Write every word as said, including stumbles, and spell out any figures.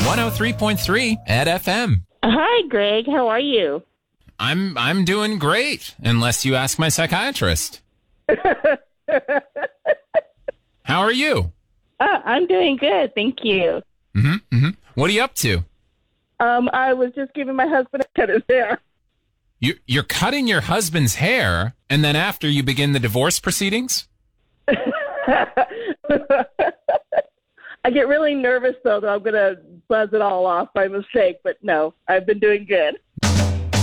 one oh three point three at F M. Hi, Greg. How are you? I'm I'm doing great, unless you ask my psychiatrist. How are you? Uh, I'm doing good, thank you. Mm-hmm, mm-hmm. What are you up to? Um, I was just giving my husband a cut his hair. You, you're cutting your husband's hair, and then after you begin the divorce proceedings? I get really nervous, though, that I'm going to buzz it all off by mistake. But no, I've been doing good.